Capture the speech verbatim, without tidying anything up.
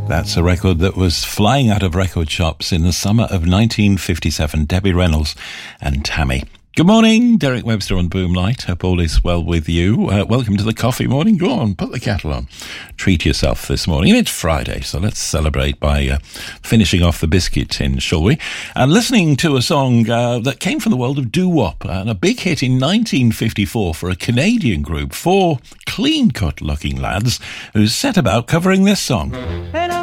That's a record that was flying out of record shops in the summer of nineteen fifty-seven. Debbie Reynolds and Tammy. Good morning, Derek Webster on Boomlight. Hope all is well with you. Uh, welcome to the coffee morning. Go on, put the kettle on. Treat yourself this morning. And it's Friday, so let's celebrate by uh, finishing off the biscuit tin, shall we? And listening to a song uh, that came from the world of doo-wop, and a big hit in nineteen fifty-four for a Canadian group, four clean-cut looking lads who set about covering this song.